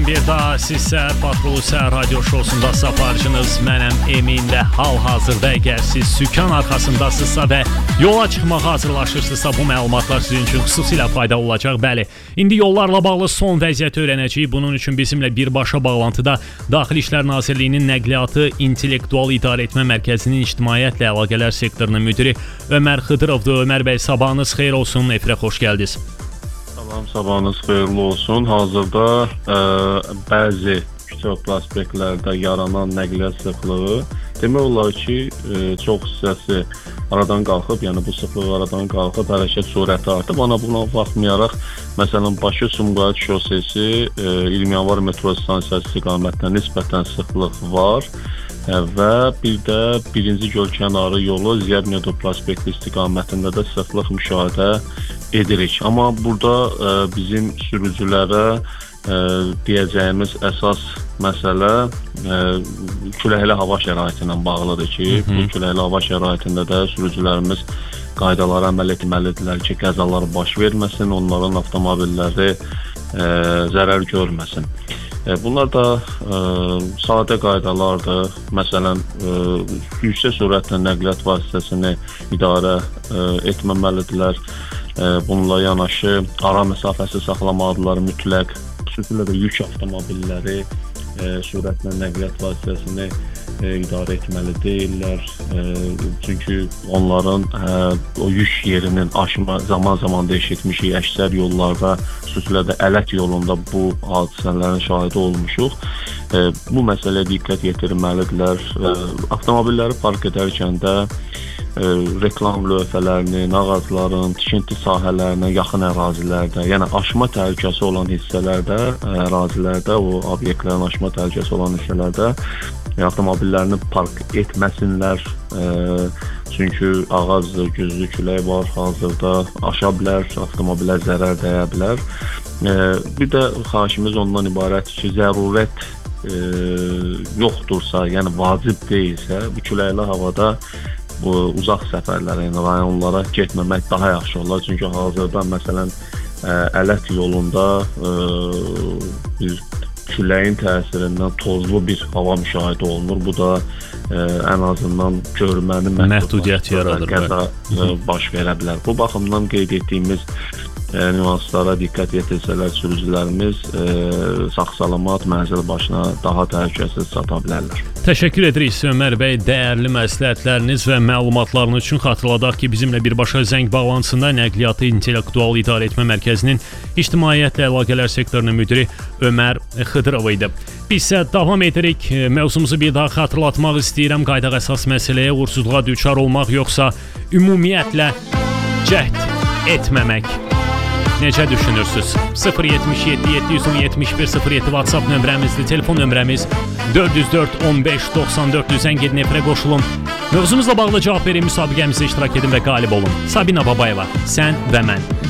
salam bir daha sizsə Patrul Səhər Radio Şousunda safarcınız mənəm Emin və hal-hazırda əgər siz sükan arxasındasınızsa və yola çıxmağa hazırlaşırsınızsa bu məlumatlar sizin üçün xüsusilə faydalı olacaq. Bəli, indi yollarla bağlı son vəziyyəti öyrənəcəyik. Bunun üçün bizimlə birbaşa bağlantıda Daxili İşlər Nazirliyinin Nəqliyyatı İntellektual İdarəetmə Mərkəzinin İctimaiyyətlə Əlaqələr sektorunun müdiri Ömər Xıdırovdur. Ömər bəy, sabahınız xeyir olsun, efirə xoş gəldiniz. Salam, sabahınız xeyirli olsun. Hazırda bəzi küçə prospektlərdə yaranan nəqliyyat sıxlığı demək olar ki, çox hissəsi aradan qalxıb, yəni bu sıxlıq aradan qalxıb, hərəkət sürəti artıb. Ana buna baxmayaraq, məsələn, Bakı-Sumqayıt şosesi 20 yanvar metro stansiyası istiqamətində nisbətən sıxlıq var. Və bir də birinci göl kənarı yolu Ziyad prospekti istiqamətində də sıxlıq müşahidə edirik. Amma burada bizim sürücülərə deyəcəyimiz əsas məsələ küləkli hava şəraiti ilə bağlıdır ki, bu küləkli hava şəraitində də sürücülərimiz qaydalara əməl etməlidirlər ki, qəzalar baş verməsin, onların avtomobilləri zərər görməsin. Bunlar da sadə qaydalardır. Məsələn, yüksək sürətlə nəqliyyat vasitəsini idarə etməməlidirlər. Bununla yanaşı ara məsafəsi saxlamalıdırlar mütləq. Xüsusilə də yük avtomobilləri sürətlə nəqliyyat vasitəsini idarə etməli deyirlər. Çünki onların o yük yerinin aşma zaman-zaman eşitmişik əksər yollarda, xüsusilə də Ələt yolunda bu hadisələrin şahidi olmuşuq. Bu məsələyə diqqət yetirməlidirlər. Avtomobilləri park edərkən də reklam lövhələrinin, ağacların, tikinti sahələrinə yaxın ərazilərdə, yəni aşma təhlükəsi olan hissələrdə, ərazilərdə, o obyektlərin aşma təhlükəsi olan hissələrdə avtomobillərini park etməsinlər. Çünki ağacdır, güclü külək var, hazırda aşa bilər, avtomobilə zərər dəyə bilər. Bir də xahişimiz ondan ibarətdir ki, zərurət yoxdursa, yəni vacib deyilsə, bu küləkli havada bu uzaq səfərlərə, yəni rayonlara getməmək daha yaxşı olar. Çünki hazırda məsələn Ələt yolunda bir küləyin təsirindən tozlu bir hava müşahidə olunur. Bu da ən azından görməni məhdudiyyət yaradır. Qəza baş verə bilər. Bu baxımdan qeyd etdiyimiz nüanslara diqqət yetirsələr sürücülərimiz sağ-salamat mənzil başına daha təhlükəsiz çata bilərlər. Təşəkkür edirik Ömər bəy, dəyərli məsləhətləriniz və məlumatlarınız üçün. Xatırladaq ki, bizimlə birbaşa zəng bağlantısında Nəqliyyatı İntellektual İdarəetmə Mərkəzinin İctimaiyyətlə Əlaqələr sektorunun müdiri Ömər Xıdırov idi. Biz isə davam edirik. Mövzumuzu bir daha xatırlatmaq istəyirəm. Qaydaq əsas məsələyə uğursuzluğa düçar olmaq yoxsa ümumiyyətlə cəhd etməmək. Necə düşünürsünüz? 077 771 07 WhatsApp nömrəmizdir. Telefon nömrəmiz 404 15 94 zəng edin, efirə qoşulun. Mövzumuzla bağlı cavab verin, müsabiqəmizə iştirak edin və qalib olun. Sabina Babayeva, sən və mən.